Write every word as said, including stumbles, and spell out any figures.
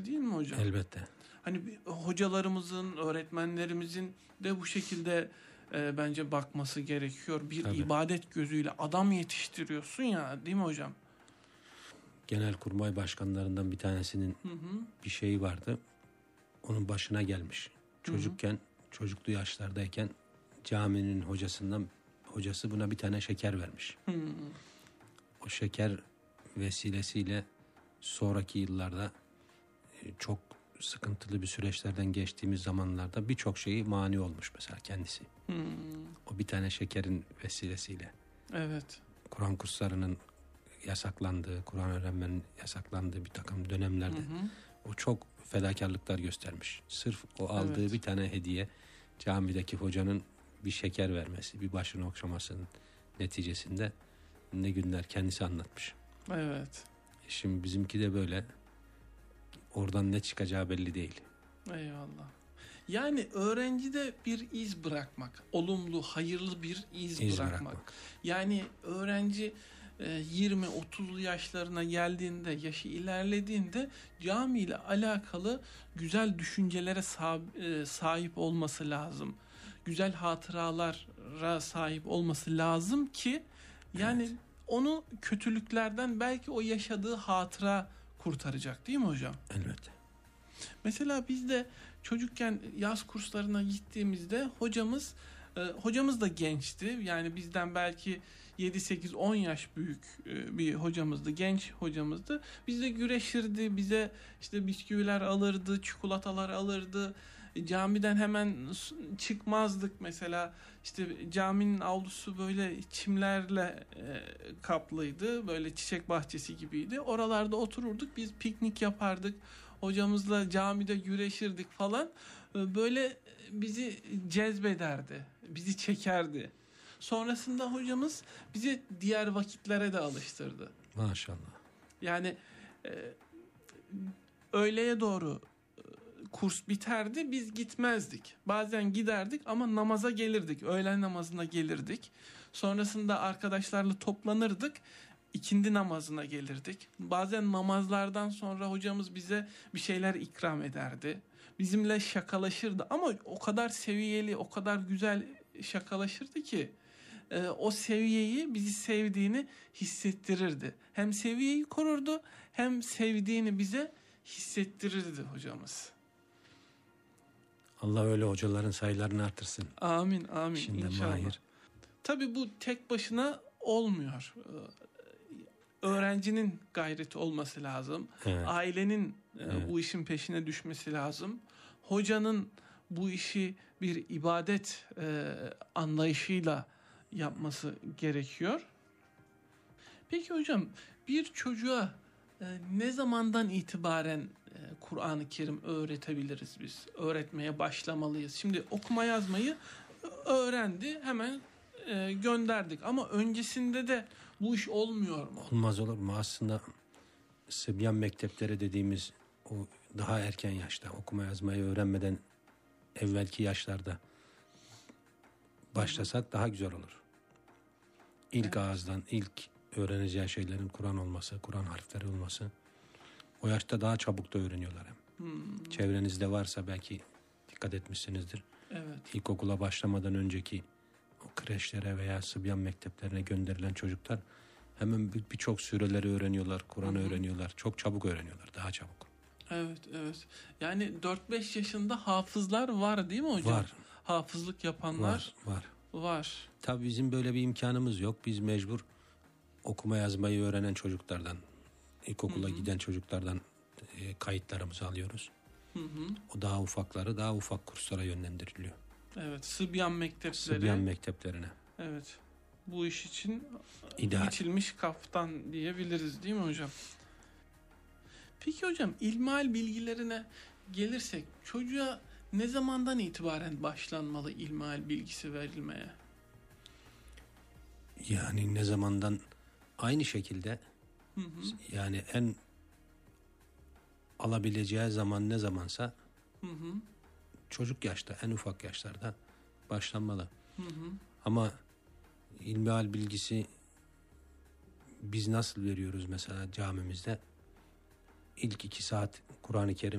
değil mi hocam? Elbette. Hani bir, hocalarımızın, öğretmenlerimizin de bu şekilde e, bence bakması gerekiyor. Bir Tabii. ibadet gözüyle adam yetiştiriyorsun ya, değil mi hocam? Genelkurmay başkanlarından bir tanesinin Hı hı. bir şeyi vardı. Onun başına gelmiş. Çocukken, hı hı. çocuklu yaşlardayken caminin hocasından hocası buna bir tane şeker vermiş. Hı. O şeker vesilesiyle sonraki yıllarda çok sıkıntılı bir süreçlerden geçtiğimiz zamanlarda birçok şeyi mani olmuş mesela kendisi. Hmm. O bir tane şekerin vesilesiyle. Evet. Kur'an kurslarının yasaklandığı, Kur'an öğrenmenin yasaklandığı bir takım dönemlerde hı hı. o çok fedakarlıklar göstermiş. Sırf o aldığı evet. bir tane hediye, camideki hocanın bir şeker vermesi, bir başını okşamasının neticesinde ne günler kendisi anlatmış. Evet. Şimdi bizimki de böyle. Oradan ne çıkacağı belli değil. Eyvallah. Yani öğrencide bir iz bırakmak, olumlu, hayırlı bir iz, iz bırakmak. bırakmak. Yani öğrenci yirmi otuzlu yaşlarına geldiğinde, yaşı ilerlediğinde cami ile alakalı güzel düşüncelere sahip olması lazım. Güzel hatıralara sahip olması lazım ki yani evet. onu kötülüklerden belki o yaşadığı hatıra kurtaracak, değil mi hocam? Elbette. Mesela biz de çocukken yaz kurslarına gittiğimizde hocamız e, hocamız da gençti. Yani bizden belki yedi sekiz on yaş büyük e, bir hocamızdı. Genç hocamızdı. Bizle güreşirdi. Bize işte bisküviler alırdı, çikolatalar alırdı. E, camiden hemen çıkmazdık mesela. İşte caminin avlusu böyle çimlerle e, kaplıydı. Böyle çiçek bahçesi gibiydi. Oralarda otururduk. Biz piknik yapardık. Hocamızla camide güreşirdik falan. Böyle bizi cezbederdi. Bizi çekerdi. Sonrasında hocamız bizi diğer vakitlere de alıştırdı. Maşallah. Yani e, öğleye doğru e, kurs biterdi. Biz gitmezdik. Bazen giderdik ama namaza gelirdik. Öğlen namazına gelirdik. Sonrasında arkadaşlarla toplanırdık. İkindi namazına gelirdik. Bazen namazlardan sonra hocamız bize bir şeyler ikram ederdi. Bizimle şakalaşırdı ama o kadar seviyeli, o kadar güzel şakalaşırdı ki e, o seviyeyi, bizi sevdiğini hissettirirdi. Hem seviyeyi korurdu hem sevdiğini bize hissettirirdi hocamız. Allah öyle hocaların sayılarını artırsın. Amin, amin. Şimdi İnşallah. Mahir. Tabii bu tek başına olmuyor. Öğrencinin gayreti olması lazım. Evet. Ailenin evet. bu işin peşine düşmesi lazım. Hocanın bu işi bir ibadet e, anlayışıyla yapması gerekiyor. Peki hocam, bir çocuğa e, ne zamandan itibaren e, Kur'an-ı Kerim öğretebiliriz biz? Öğretmeye başlamalıyız. Şimdi okuma yazmayı öğrendi, hemen e, gönderdik ama öncesinde de bu iş olmuyor mu? Olmaz olur mu? Aslında Sıbyan mektepleri dediğimiz o daha erken yaşta okuma yazmayı öğrenmeden evvelki yaşlarda başlasak Hı-hı. daha güzel olur. İlk evet. ağızdan ilk öğreneceği şeylerin Kur'an olması, Kur'an harfleri olması. O yaşta daha çabuk da öğreniyorlar hem. Hmm. Çevrenizde varsa belki dikkat etmişsinizdir. Evet. İlkokula başlamadan önceki o kreşlere veya Sıbyan mekteplerine gönderilen çocuklar hemen birçok sureleri öğreniyorlar, Kur'an'ı öğreniyorlar. Çok çabuk öğreniyorlar, daha çabuk. Evet, evet. Yani dört beş yaşında hafızlar var değil mi hocam? Var. Hafızlık yapanlar var. Var. Var. Tabii bizim böyle bir imkanımız yok. Biz mecbur okuma yazmayı öğrenen çocuklardan, ilkokula Hı-hı. giden çocuklardan e, kayıtlarımızı alıyoruz. Hı-hı. O daha ufakları daha ufak kurslara yönlendiriliyor. Evet, Sıbyan mektepleri. Sıbyan mekteplerine. Evet. Bu iş için İdeal. biçilmiş kaftan diyebiliriz değil mi hocam? Peki hocam, ilmihal bilgilerine gelirsek çocuğa ne zamandan itibaren başlanmalı ilmihal bilgisi verilmeye? Yani ne zamandan aynı şekilde hı hı. yani en alabileceği zaman ne zamansa hı hı. çocuk yaşta, en ufak yaşlarda başlanmalı. Hı hı. Ama ilmihal bilgisi biz nasıl veriyoruz mesela camimizde? İlk iki saat Kur'an-ı Kerim